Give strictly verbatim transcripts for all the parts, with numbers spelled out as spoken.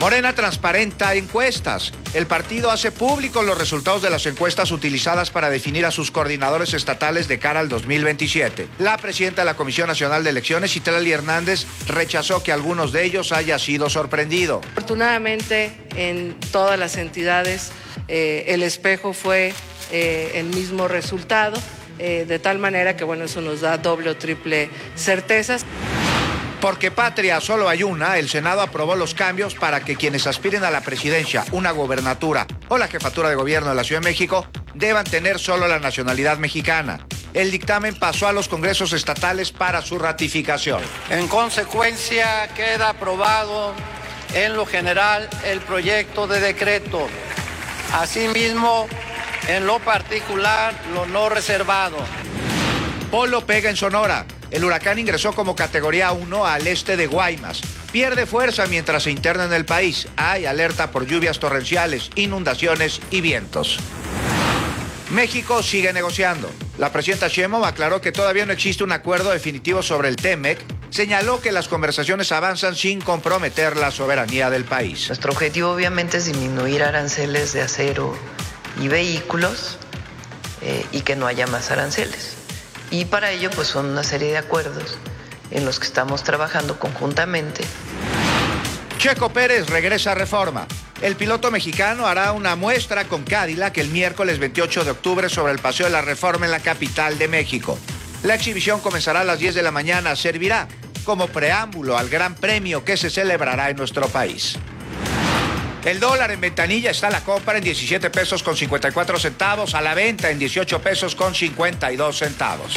Morena transparenta encuestas. El partido hace públicos los resultados de las encuestas utilizadas para definir a sus coordinadores estatales de cara al dos mil veintisiete. La presidenta de la Comisión Nacional de Elecciones, Citlali Hernández, rechazó que algunos de ellos haya sido sorprendido. Afortunadamente, en todas las entidades, eh, el espejo fue eh, el mismo resultado, eh, de tal manera que, bueno, eso nos da doble o triple certezas. Porque patria solo hay una, el Senado aprobó los cambios para que quienes aspiren a la presidencia, una gobernatura o la jefatura de gobierno de la Ciudad de México deban tener solo la nacionalidad mexicana. El dictamen pasó a los congresos estatales para su ratificación. En consecuencia, queda aprobado en lo general el proyecto de decreto. Asimismo, en lo particular, lo no reservado. Polo pega en Sonora. El huracán ingresó como categoría uno al este de Guaymas. Pierde fuerza mientras se interna en el país. Hay alerta por lluvias torrenciales, inundaciones y vientos. México sigue negociando. La presidenta Sheinbaum aclaró que todavía no existe un acuerdo definitivo sobre el T-MEC. Señaló que las conversaciones avanzan sin comprometer la soberanía del país. Nuestro objetivo obviamente es disminuir aranceles de acero y vehículos eh, y que no haya más aranceles. Y para ello, pues son una serie de acuerdos en los que estamos trabajando conjuntamente. Checo Pérez regresa a Reforma. El piloto mexicano hará una muestra con Cadillac el miércoles veintiocho de octubre sobre el Paseo de la Reforma en la capital de México. La exhibición comenzará a las diez de la mañana. Servirá como preámbulo al gran premio que se celebrará en nuestro país. El dólar en ventanilla está a la compra en diecisiete pesos con cincuenta y cuatro centavos, a la venta en dieciocho pesos con cincuenta y dos centavos.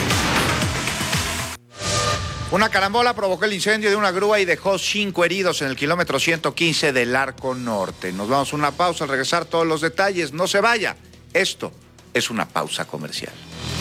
Una carambola provocó el incendio de una grúa y dejó cinco heridos en el kilómetro ciento quince del Arco Norte. Nos vamos a una pausa, al regresar todos los detalles. No se vaya, esto es una pausa comercial.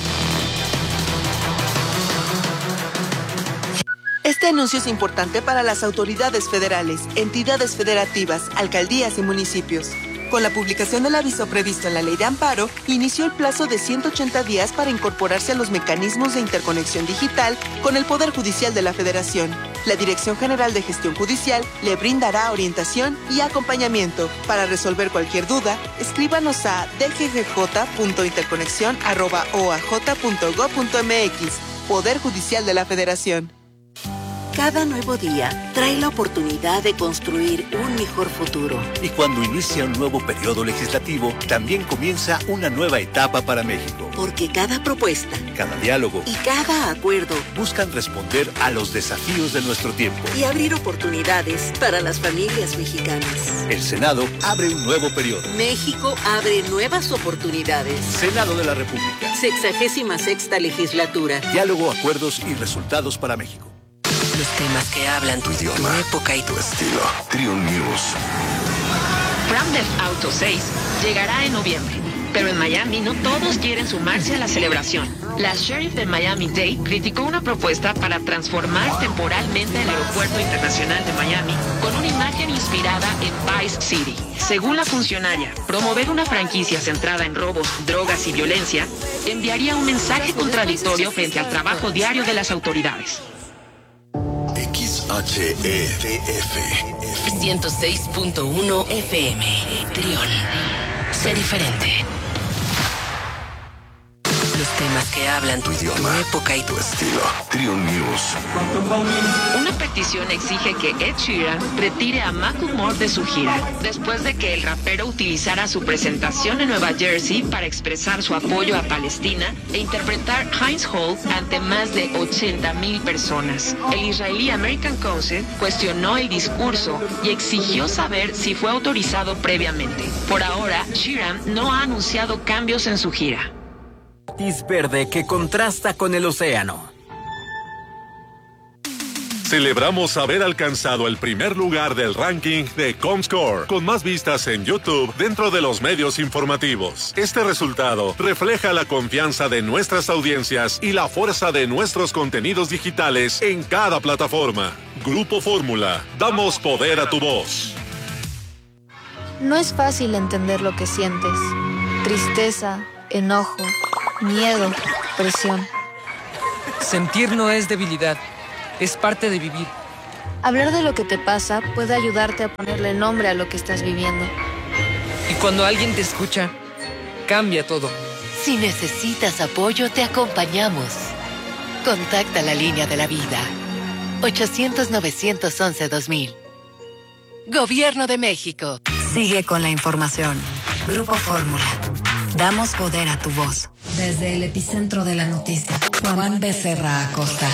Este anuncio es importante para las autoridades federales, entidades federativas, alcaldías y municipios. Con la publicación del aviso previsto en la Ley de Amparo, inició el plazo de ciento ochenta días para incorporarse a los mecanismos de interconexión digital con el Poder Judicial de la Federación. La Dirección General de Gestión Judicial le brindará orientación y acompañamiento. Para resolver cualquier duda, escríbanos a d g g j punto interconexión arroba o a j punto gob punto m x. Poder Judicial de la Federación. Cada nuevo día trae la oportunidad de construir un mejor futuro. Y cuando inicia un nuevo periodo legislativo, también comienza una nueva etapa para México. Porque cada propuesta, cada diálogo y cada acuerdo buscan responder a los desafíos de nuestro tiempo y abrir oportunidades para las familias mexicanas. El Senado abre un nuevo periodo. México abre nuevas oportunidades. Senado de la República. Sexagésima sexta legislatura. Diálogo, acuerdos y resultados para México. Los temas que hablan tu idioma, tu época y tu estilo. Triun News. Grand Theft Auto seis llegará en noviembre, pero en Miami no todos quieren sumarse a la celebración. La sheriff de Miami-Dade criticó una propuesta para transformar temporalmente el aeropuerto internacional de Miami con una imagen inspirada en Vice City. Según la funcionaria, promover una franquicia centrada en robos, drogas y violencia enviaría un mensaje contradictorio frente al trabajo diario de las autoridades. X H E D F ciento seis punto uno F M. Trión. Sé diferente. Los temas que hablan tu idioma, tu época y tu estilo. Triun News. Una petición exige que Ed Sheeran retire a Macklemore de su gira, después de que el rapero utilizara su presentación en Nueva Jersey para expresar su apoyo a Palestina e interpretar Heinz Hall ante más de ochenta mil personas. El israelí American Council cuestionó el discurso y exigió saber si fue autorizado previamente. Por ahora, Sheeran no ha anunciado cambios en su gira. Matiz verde que contrasta con el océano. Celebramos haber alcanzado el primer lugar del ranking de Comscore, con más vistas en YouTube dentro de los medios informativos. Este resultado refleja la confianza de nuestras audiencias y la fuerza de nuestros contenidos digitales en cada plataforma. Grupo Fórmula, damos poder a tu voz. No es fácil entender lo que sientes. Tristeza, enojo, miedo, presión. Sentir no es debilidad, es parte de vivir. Hablar de lo que te pasa puede ayudarte a ponerle nombre a lo que estás viviendo. Y cuando alguien te escucha, cambia todo. Si necesitas apoyo, te acompañamos. Contacta la línea de la vida. ochocientos, novecientos once, dos mil. Gobierno de México. Sigue con la información. Grupo Fórmula. Damos poder a tu voz. Desde el epicentro de la noticia. Juan Becerra Acosta.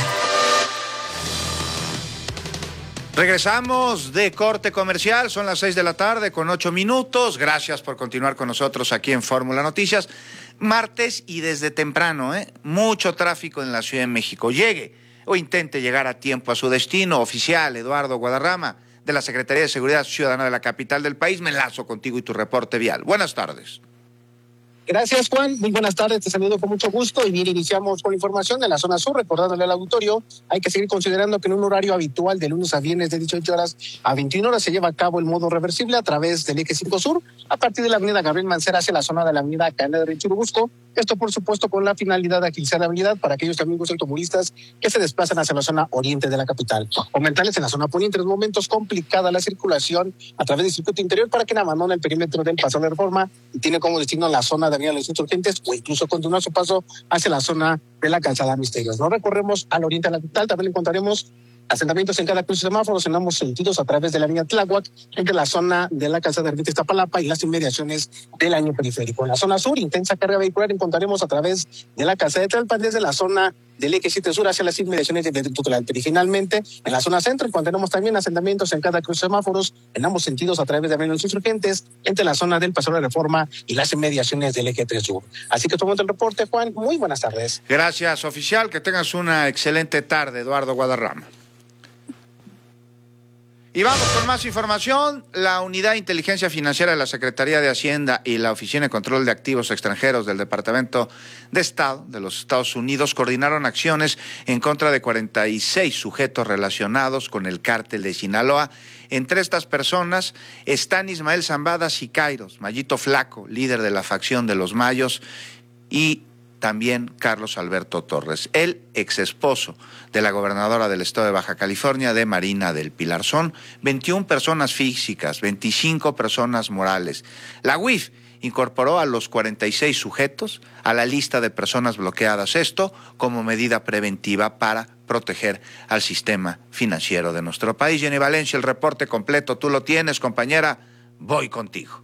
Regresamos de corte comercial, son las seis de la tarde con ocho minutos. Gracias por continuar con nosotros aquí en Fórmula Noticias. Martes y desde temprano, ¿eh? Mucho tráfico en la Ciudad de México. Llegue o intente llegar a tiempo a su destino. Oficial Eduardo Guadarrama, de la Secretaría de Seguridad Ciudadana de la capital del país. Me enlazo contigo y tu reporte vial. Buenas tardes. Gracias, Juan. Muy buenas tardes, te saludo con mucho gusto y bien, iniciamos con información de la zona sur, recordándole al auditorio, hay que seguir considerando que en un horario habitual de lunes a viernes de dieciocho horas a veintiuna horas se lleva a cabo el modo reversible a través del eje cinco sur, a partir de la avenida Gabriel Mancera hacia la zona de la avenida Cadena de Churubusco, esto por supuesto con la finalidad de agilizar la habilidad para aquellos amigos automovilistas que se desplazan hacia la zona oriente de la capital. Comentarles en la zona poniente, en los momentos complicada la circulación a través del circuito interior para quien abandona el perímetro del Paso de la Reforma y tiene como destino la zona de Avenida de los Insurgentes o incluso continuar su paso hacia la zona de la Calzada Misterios. No recorremos al oriente de la capital, también encontraremos asentamientos en cada cruce de semáforos en ambos sentidos a través de la avenida Tláhuac, entre la zona de la Calzada Ermita Iztapalapa y las inmediaciones del año periférico. En la zona sur, intensa carga vehicular encontraremos a través de la Calzada de Tlalpan desde la zona del eje siete sur hacia las inmediaciones de Viaducto Tlalpan. Y finalmente, en la zona centro encontraremos también asentamientos en cada cruce de semáforos en ambos sentidos a través de Avenida Los Insurgentes, entre la zona del Paso de la Reforma y las inmediaciones del eje tres sur. Así que tomamos el reporte, Juan. Muy buenas tardes. Gracias, oficial. Que tengas una excelente tarde, Eduardo Guadarrama. Y vamos con más información. La Unidad de Inteligencia Financiera de la Secretaría de Hacienda y la Oficina de Control de Activos Extranjeros del Departamento de Estado de los Estados Unidos coordinaron acciones en contra de cuarenta y seis sujetos relacionados con el cártel de Sinaloa. Entre estas personas están Ismael Zambada Siqueiros, Mayito Flaco, líder de la facción de los Mayos, y también Carlos Alberto Torres, el ex esposo de la gobernadora del estado de Baja California, de Marina del Pilar. Son veintiuna personas físicas, veinticinco personas morales. La U I F incorporó a los cuarenta y seis sujetos a la lista de personas bloqueadas, esto como medida preventiva para proteger al sistema financiero de nuestro país. Jenny Valencia, el reporte completo, tú lo tienes, compañera, voy contigo.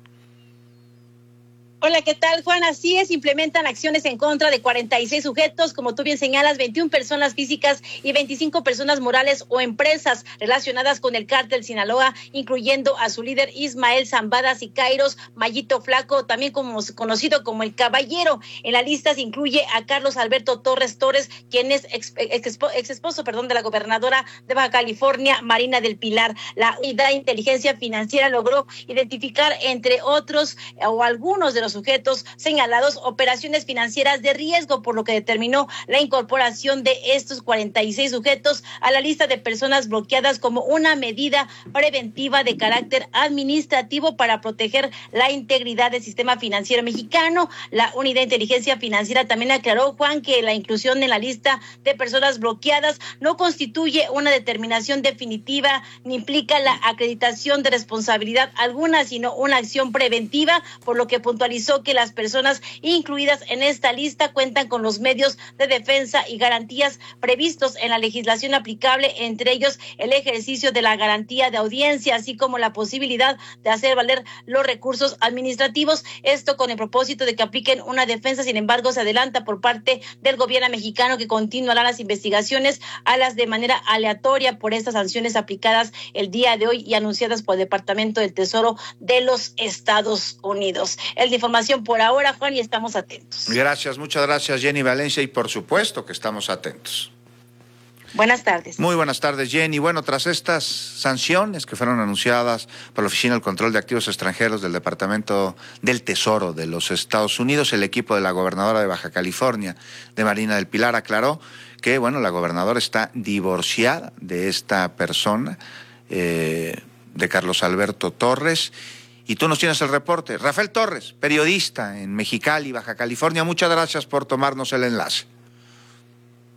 Hola, ¿qué tal, Juan? Así es, implementan acciones en contra de cuarenta y seis sujetos, como tú bien señalas, veintiuna personas físicas y veinticinco personas morales o empresas relacionadas con el cártel Sinaloa, incluyendo a su líder Ismael Zambada Siqueiros, Mayito Flaco, también como, conocido como el Caballero. En la lista se incluye a Carlos Alberto Torres Torres, quien es ex, ex, ex esposo perdón, de la gobernadora de Baja California, Marina del Pilar. La Unidad de Inteligencia Financiera logró identificar, entre otros, o algunos de los sujetos señalados, operaciones financieras de riesgo, por lo que determinó la incorporación de estos cuarenta y seis sujetos a la lista de personas bloqueadas como una medida preventiva de carácter administrativo para proteger la integridad del sistema financiero mexicano. La Unidad de Inteligencia Financiera también aclaró, Juan, que la inclusión en la lista de personas bloqueadas no constituye una determinación definitiva ni implica la acreditación de responsabilidad alguna, sino una acción preventiva, por lo que puntualizó que las personas incluidas en esta lista cuentan con los medios de defensa y garantías previstos en la legislación aplicable, entre ellos el ejercicio de la garantía de audiencia, así como la posibilidad de hacer valer los recursos administrativos, esto con el propósito de que apliquen una defensa. Sin embargo, se adelanta por parte del gobierno mexicano que continuará las investigaciones a las de manera aleatoria por estas sanciones aplicadas el día de hoy y anunciadas por el Departamento del Tesoro de los Estados Unidos. El de información por ahora, Juan, y estamos atentos. Gracias, muchas gracias, Jenny Valencia, y por supuesto que estamos atentos. Buenas tardes. Muy buenas tardes, Jenny. Bueno, tras estas sanciones que fueron anunciadas por la Oficina del Control de Activos Extranjeros del Departamento del Tesoro de los Estados Unidos, el equipo de la gobernadora de Baja California, de Marina del Pilar, aclaró que, bueno, la gobernadora está divorciada de esta persona, eh, de Carlos Alberto Torres. Y tú nos tienes el reporte. Rafael Torres, periodista en Mexicali, Baja California, muchas gracias por tomarnos el enlace.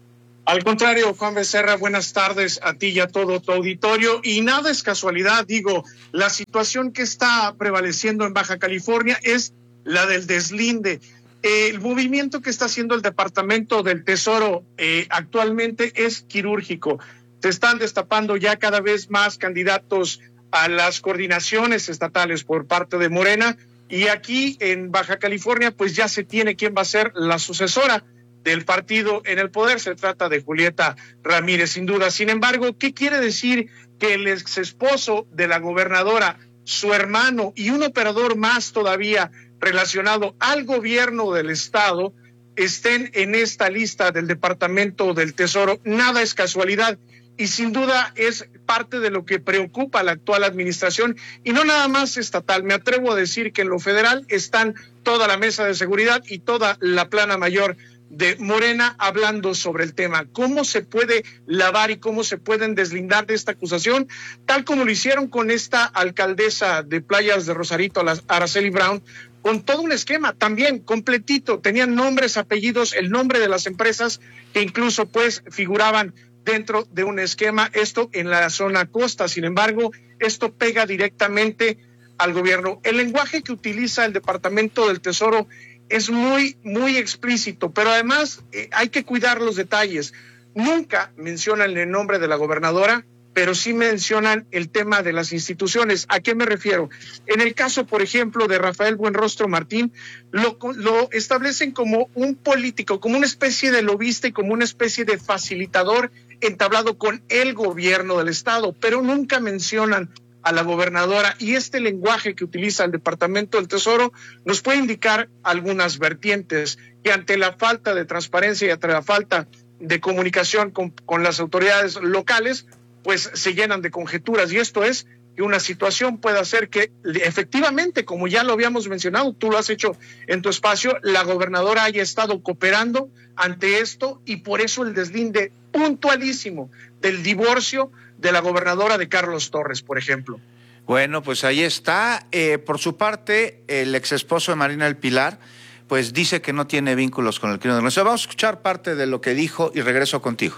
Al contrario, Juan Becerra, buenas tardes a ti y a todo tu auditorio. Y nada es casualidad, digo, la situación que está prevaleciendo en Baja California es la del deslinde. Eh, el movimiento que está haciendo el Departamento del Tesoro eh, actualmente es quirúrgico. Se están destapando ya cada vez más candidatos a las coordinaciones estatales por parte de Morena. Y aquí en Baja California, pues ya se tiene quién va a ser la sucesora del partido en el poder. Se trata de Julieta Ramírez, sin duda. Sin embargo, ¿qué quiere decir que el ex esposo de la gobernadora, su hermano y un operador más todavía relacionado al gobierno del estado estén en esta lista del Departamento del Tesoro? Nada es casualidad y sin duda es parte de lo que preocupa a la actual administración y no nada más estatal. Me atrevo a decir que en lo federal están toda la mesa de seguridad y toda la plana mayor de Morena hablando sobre el tema. ¿Cómo se puede lavar y cómo se pueden deslindar de esta acusación? Tal como lo hicieron con esta alcaldesa de Playas de Rosarito, Araceli Brown, con todo un esquema también completito. Tenían nombres, apellidos, el nombre de las empresas que incluso pues figuraban dentro de un esquema, esto en la zona costa. Sin embargo, esto pega directamente al gobierno. El lenguaje que utiliza el Departamento del Tesoro es muy, muy explícito, pero además eh, hay que cuidar los detalles. Nunca mencionan el nombre de la gobernadora, pero sí mencionan el tema de las instituciones. ¿A qué me refiero? En el caso, por ejemplo, de Rafael Buenrostro Martín, lo, lo establecen como un político, como una especie de lobista y como una especie de facilitador entablado con el gobierno del estado, pero nunca mencionan a la gobernadora, y este lenguaje que utiliza el Departamento del Tesoro nos puede indicar algunas vertientes que ante la falta de transparencia y ante la falta de comunicación con, con las autoridades locales, pues se llenan de conjeturas, y esto es que una situación puede hacer que efectivamente, como ya lo habíamos mencionado, tú lo has hecho en tu espacio, la gobernadora haya estado cooperando ante esto y por eso el deslinde puntualísimo del divorcio de la gobernadora de Carlos Torres, por ejemplo. Bueno, pues ahí está. Eh, por su parte, el ex esposo de Marina del Pilar, pues dice que no tiene vínculos con el crimen organizado. Vamos a escuchar parte de lo que dijo y regreso contigo.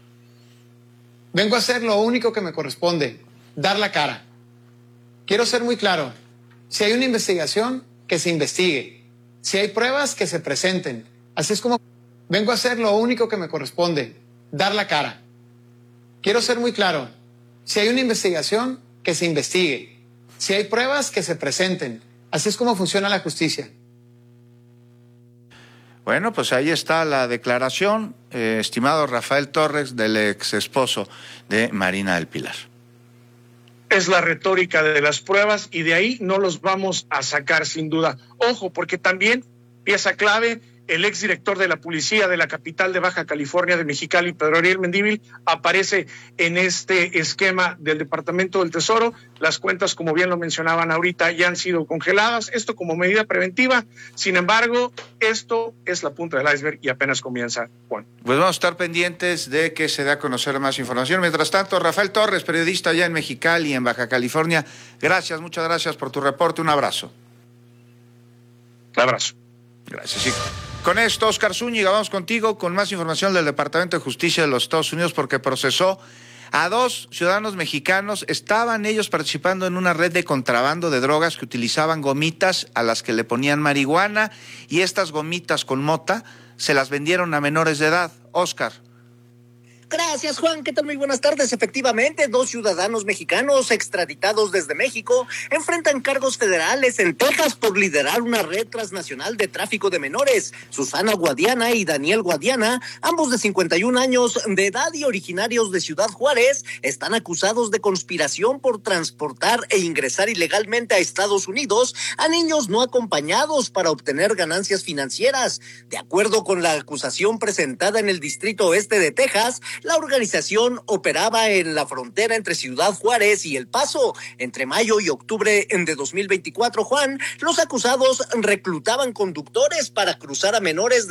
Vengo a hacer lo único que me corresponde, dar la cara. Quiero ser muy claro, si hay una investigación, que se investigue. Si hay pruebas, que se presenten. Así es como vengo a hacer lo único que me corresponde, dar la cara. Quiero ser muy claro, si hay una investigación, que se investigue. Si hay pruebas, que se presenten. Así es como funciona la justicia. Bueno, pues ahí está la declaración, eh, estimado Rafael Torres, del ex esposo de Marina del Pilar. Es la retórica de las pruebas y de ahí no los vamos a sacar sin duda. Ojo, porque también pieza clave, el exdirector de la policía de la capital de Baja California, de Mexicali, Pedro Ariel Mendívil, aparece en este esquema del Departamento del Tesoro. Las cuentas, como bien lo mencionaban ahorita, ya han sido congeladas, esto como medida preventiva. Sin embargo, esto es la punta del iceberg y apenas comienza, Juan. Pues vamos a estar pendientes de que se dé a conocer más información. Mientras tanto, Rafael Torres, periodista allá en Mexicali, en Baja California, gracias, muchas gracias por tu reporte. Un abrazo. Un abrazo. Gracias, sí. Con esto, Oscar Zúñiga, vamos contigo con más información del Departamento de Justicia de los Estados Unidos porque procesó a dos ciudadanos mexicanos. Estaban ellos participando en una red de contrabando de drogas que utilizaban gomitas a las que le ponían marihuana y estas gomitas con mota se las vendieron a menores de edad. Oscar. Gracias, Juan. ¿Qué tal? Muy buenas tardes. Efectivamente, dos ciudadanos mexicanos extraditados desde México enfrentan cargos federales en Texas por liderar una red transnacional de tráfico de menores. Susana Guadiana y Daniel Guadiana, ambos de cincuenta y un años de edad y originarios de Ciudad Juárez, están acusados de conspiración por transportar e ingresar ilegalmente a Estados Unidos a niños no acompañados para obtener ganancias financieras. De acuerdo con la acusación presentada en el Distrito Oeste de Texas, la organización operaba en la frontera entre Ciudad Juárez y El Paso. Entre mayo y octubre de dos mil veinticuatro, Juan, los acusados reclutaban conductores para cruzar a menores de entre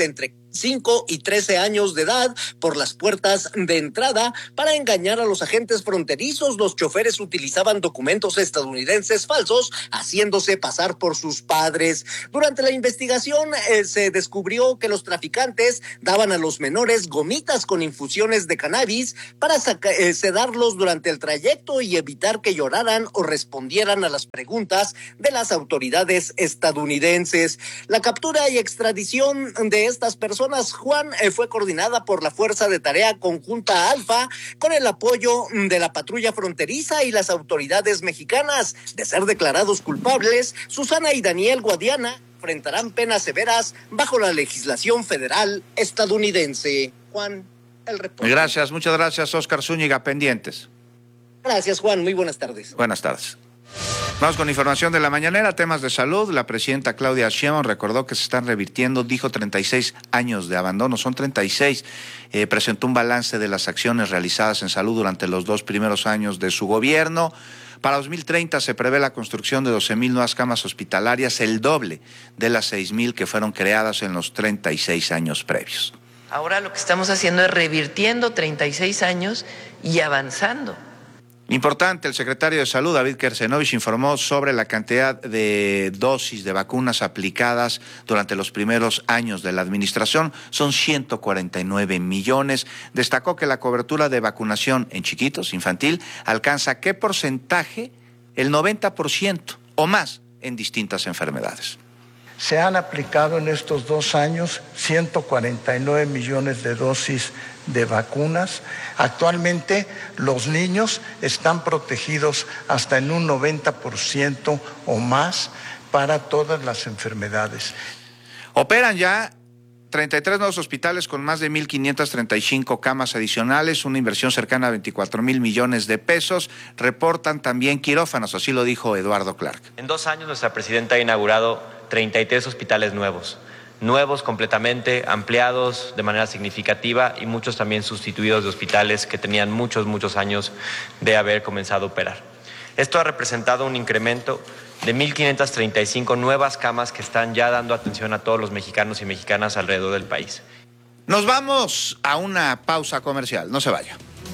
cinco y trece años de edad por las puertas de entrada para engañar a los agentes fronterizos. Los choferes utilizaban documentos estadounidenses falsos, haciéndose pasar por sus padres. Durante la investigación eh, se descubrió que los traficantes daban a los menores gomitas con infusiones de cannabis para saca- eh, sedarlos durante el trayecto y evitar que lloraran o respondieran a las preguntas de las autoridades estadounidenses. La captura y extradición de estas personas, Juan, eh, fue coordinada por la Fuerza de Tarea Conjunta Alfa con el apoyo de la patrulla fronteriza y las autoridades mexicanas. De ser declarados culpables, Susana y Daniel Guadiana enfrentarán penas severas bajo la legislación federal estadounidense. Juan, el reporte. Gracias, muchas gracias, Oscar Zúñiga, pendientes. Gracias, Juan, muy buenas tardes. Buenas tardes. Vamos con información de la mañanera, temas de salud. La presidenta Claudia Sheinbaum recordó que se están revirtiendo, dijo treinta y seis años de abandono, son treinta y seis. Eh, presentó un balance de las acciones realizadas en salud durante los dos primeros años de su gobierno. Para dos mil treinta se prevé la construcción de doce mil nuevas camas hospitalarias, el doble de las seis mil que fueron creadas en los treinta y seis años previos. Ahora lo que estamos haciendo es revirtiendo treinta y seis años y avanzando. Importante, el secretario de Salud, David Kersenovich, informó sobre la cantidad de dosis de vacunas aplicadas durante los primeros años de la administración. Son ciento cuarenta y nueve millones. Destacó que la cobertura de vacunación en chiquitos, infantil, alcanza ¿qué porcentaje? El noventa por ciento o más en distintas enfermedades. Se han aplicado en estos dos años ciento cuarenta y nueve millones de dosis de vacunas. Actualmente los niños están protegidos hasta en un noventa por ciento o más para todas las enfermedades. Operan ya treinta y tres nuevos hospitales con más de mil quinientas treinta y cinco camas adicionales, una inversión cercana a veinticuatro mil millones de pesos. Reportan también quirófanos, así lo dijo Eduardo Clark. En dos años nuestra presidenta ha inaugurado treinta y tres hospitales nuevos, nuevos completamente, ampliados de manera significativa y muchos también sustituidos de hospitales que tenían muchos, muchos años de haber comenzado a operar. Esto ha representado un incremento de mil quinientas treinta y cinco nuevas camas que están ya dando atención a todos los mexicanos y mexicanas alrededor del país. Nos vamos a una pausa comercial, no se vaya.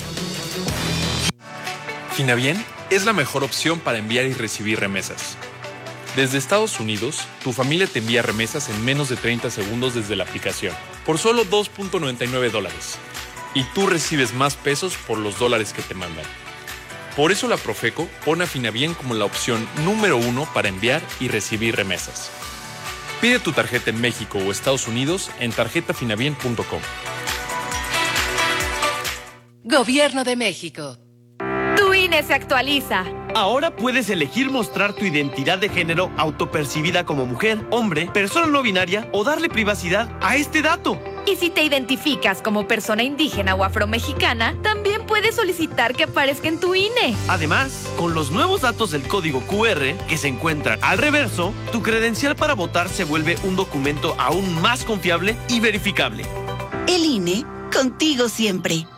Finavien es la mejor opción para enviar y recibir remesas. Desde Estados Unidos, tu familia te envía remesas en menos de treinta segundos desde la aplicación, por solo dos punto noventa y nueve dólares. Y tú recibes más pesos por los dólares que te mandan. Por eso la Profeco pone a Finavien como la opción número uno para enviar y recibir remesas. Pide tu tarjeta en México o Estados Unidos en tarjeta finavien punto com. Gobierno de México. Tu I N E se actualiza. Ahora puedes elegir mostrar tu identidad de género autopercibida como mujer, hombre, persona no binaria o darle privacidad a este dato. Y si te identificas como persona indígena o afromexicana, también puedes solicitar que aparezca en tu I N E. Además, con los nuevos datos del código Q R que se encuentran al reverso, tu credencial para votar se vuelve un documento aún más confiable y verificable. El I N E, contigo siempre.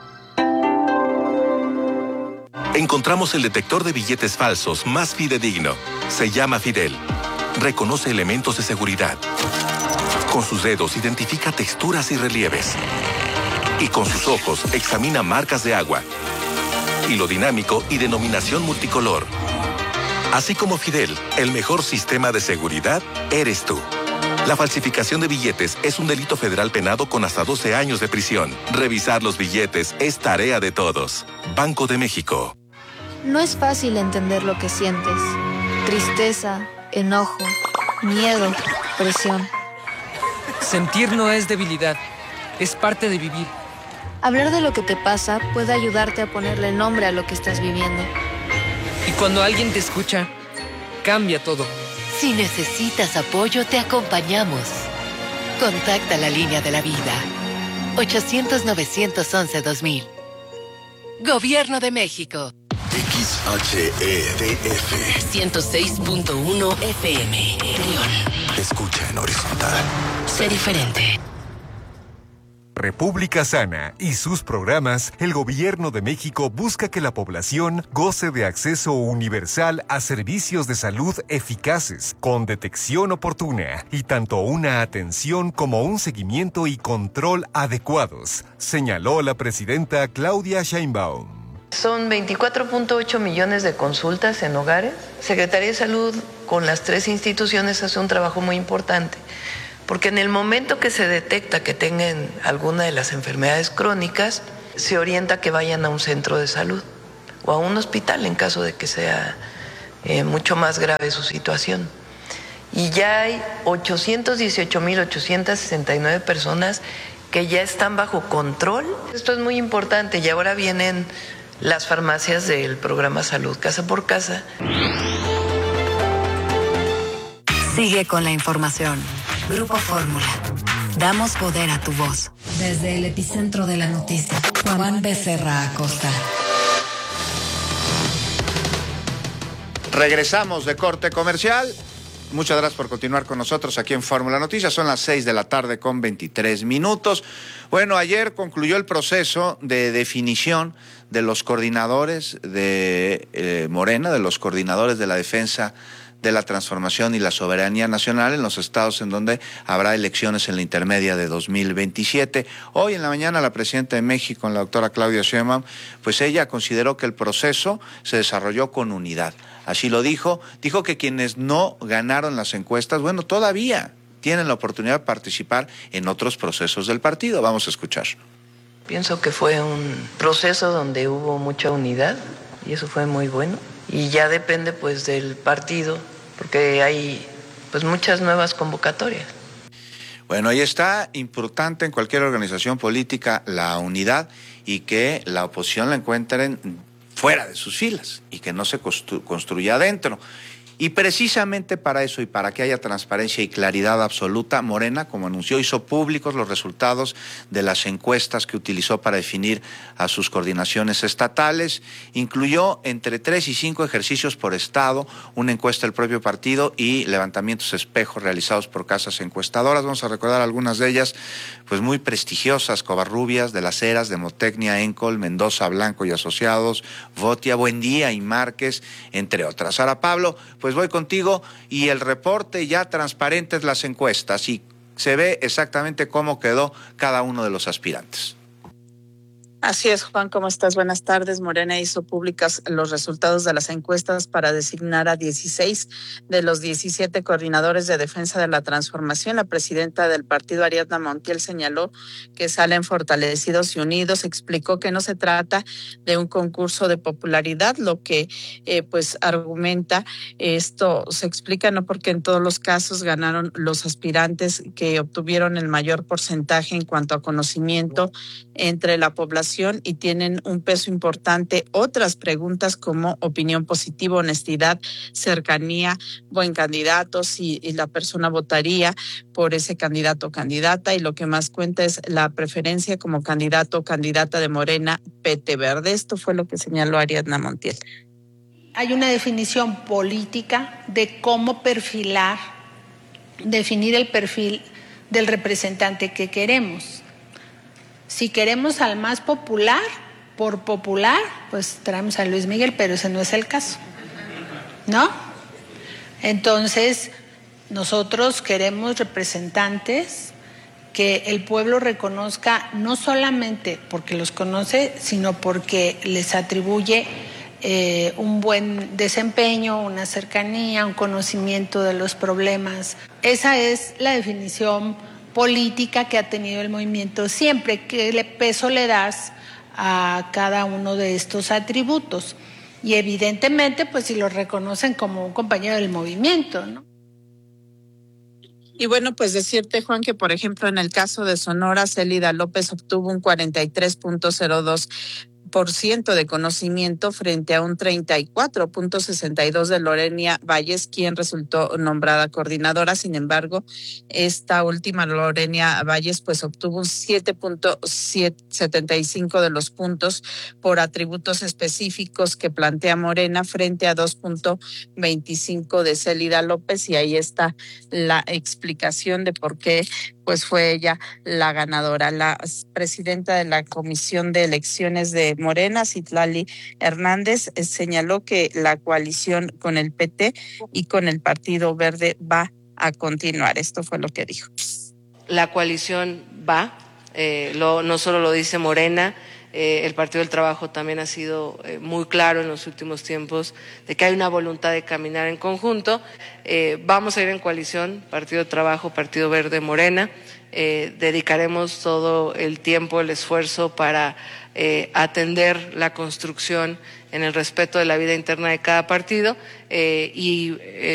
Encontramos el detector de billetes falsos más fidedigno. Se llama Fidel. Reconoce elementos de seguridad. Con sus dedos identifica texturas y relieves. Y con sus ojos examina marcas de agua. Hilo dinámico y denominación multicolor. Así como Fidel, el mejor sistema de seguridad eres tú. La falsificación de billetes es un delito federal penado con hasta doce años de prisión. Revisar los billetes es tarea de todos. Banco de México. No es fácil entender lo que sientes. Tristeza, enojo, miedo, presión. Sentir no es debilidad, es parte de vivir. Hablar de lo que te pasa puede ayudarte a ponerle nombre a lo que estás viviendo. Y cuando alguien te escucha, cambia todo. Si necesitas apoyo, te acompañamos. Contacta la línea de la vida. ochocientos, novecientos once, dos mil. Gobierno de México. X H E D F ciento seis punto uno F M. León. Escucha en horizontal. Sé diferente. República Sana y sus programas, el Gobierno de México busca que la población goce de acceso universal a servicios de salud eficaces, con detección oportuna y tanto una atención como un seguimiento y control adecuados, señaló la presidenta Claudia Sheinbaum. Son veinticuatro punto ocho millones de consultas en hogares. Secretaría de Salud con las tres instituciones hace un trabajo muy importante, porque en el momento que se detecta que tengan alguna de las enfermedades crónicas, se orienta que vayan a un centro de salud o a un hospital en caso de que sea eh, mucho más grave su situación. Y ya hay ochocientos dieciocho mil ochocientos sesenta y nueve personas que ya están bajo control. Esto es muy importante y ahora vienen las farmacias del programa Salud Casa por Casa. Sigue con la información. Grupo Fórmula. Damos poder a tu voz. Desde el epicentro de la noticia, Juan Becerra Acosta. Regresamos de corte comercial. Muchas gracias por continuar con nosotros aquí en Fórmula Noticias. Son las seis de la tarde con veintitrés minutos. Bueno, ayer concluyó el proceso de definición de los coordinadores de eh, Morena, de los coordinadores de la defensa de la transformación y la soberanía nacional en los estados en donde habrá elecciones en la intermedia de dos mil veintisiete. Hoy en la mañana la presidenta de México, la doctora Claudia Sheinbaum, pues ella consideró que el proceso se desarrolló con unidad. Así lo dijo, dijo que quienes no ganaron las encuestas, bueno, todavía tienen la oportunidad de participar en otros procesos del partido. Vamos a escuchar. Pienso que fue un proceso donde hubo mucha unidad y eso fue muy bueno. Y ya depende pues del partido, porque hay pues muchas nuevas convocatorias. Bueno, ahí está, importante en cualquier organización política la unidad y que la oposición la encuentren fuera de sus filas y que no se constru- construya adentro. Y precisamente para eso y para que haya transparencia y claridad absoluta, Morena, como anunció, hizo públicos los resultados de las encuestas que utilizó para definir a sus coordinaciones estatales. Incluyó entre tres y cinco ejercicios por estado, una encuesta del propio partido y levantamientos espejos realizados por casas encuestadoras. Vamos a recordar algunas de ellas, pues muy prestigiosas: Covarrubias, De las Heras, Demotecnia, Encol, Mendoza, Blanco y Asociados, Votia, Buendía y Márquez, entre otras. Ahora, Pablo, pues voy contigo y el reporte ya transparentes las encuestas y se ve exactamente cómo quedó cada uno de los aspirantes. Así es, Juan, ¿cómo estás? Buenas tardes. Morena hizo públicas los resultados de las encuestas para designar a dieciséis de los diecisiete coordinadores de defensa de la transformación. La presidenta del partido, Ariadna Montiel, señaló que salen fortalecidos y unidos. Explicó que no se trata de un concurso de popularidad, lo que eh, pues argumenta esto se explica no porque en todos los casos ganaron los aspirantes que obtuvieron el mayor porcentaje en cuanto a conocimiento entre la población y tienen un peso importante otras preguntas como opinión positiva, honestidad, cercanía, buen candidato, si la persona votaría por ese candidato o candidata, y lo que más cuenta es la preferencia como candidato o candidata de Morena, P T Verde. Esto fue lo que señaló Ariadna Montiel. Hay una definición política de cómo perfilar, definir el perfil del representante que queremos. Si queremos al más popular, por popular, pues traemos a Luis Miguel, pero ese no es el caso, ¿no? Entonces, nosotros queremos representantes que el pueblo reconozca no solamente porque los conoce, sino porque les atribuye eh, un buen desempeño, una cercanía, un conocimiento de los problemas. Esa es la definición política que ha tenido el movimiento siempre. ¿Qué peso le das a cada uno de estos atributos? Y evidentemente, pues si lo reconocen como un compañero del movimiento, ¿no? Y bueno, pues decirte, Juan, que por ejemplo en el caso de Sonora, Célida López obtuvo un cuarenta y tres punto cero dos por ciento de conocimiento frente a un treinta y cuatro punto sesenta y dos de Lorena Valles, quien resultó nombrada coordinadora. Sin embargo, esta última, Lorena Valles, pues obtuvo un siete punto setenta y cinco de los puntos por atributos específicos que plantea Morena frente a dos punto veinticinco de Célida López, y ahí está la explicación de por qué pues fue ella la ganadora. La presidenta de la Comisión de Elecciones de Morena, Citlali Hernández, señaló que la coalición con el P T y con el Partido Verde va a continuar. Esto fue lo que dijo. La coalición va, eh, lo, no solo lo dice Morena, eh, el Partido del Trabajo también ha sido eh, muy claro en los últimos tiempos de que hay una voluntad de caminar en conjunto. Eh, vamos a ir en coalición, Partido del Trabajo, Partido Verde, Morena. Eh, dedicaremos todo el tiempo, el esfuerzo para eh, atender la construcción en el respeto de la vida interna de cada partido eh, y eh,